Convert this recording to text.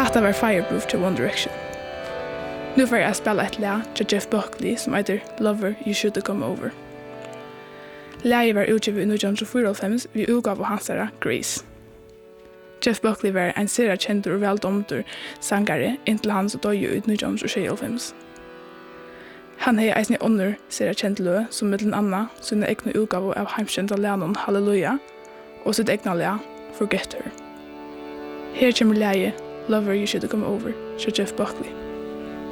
Hatta var Fireproof til One Direction. Nu får jeg spela et lag til Jeff Buckley som heter Lover You Should Come Over. Laget var utgivet i 1994 ved utgave hansara Grace. Jeff Buckley var en sera kjent og veldomtur sangare inntil han så døde i 1995. Han har eisen i ånder sera kjent lø som mittelen anna sine egne utgave av heimkjenta Lennon Halleluja og sitt egna lag Forget Her. Her kommer laget Lover You Should Come Over til Jeff Buckley.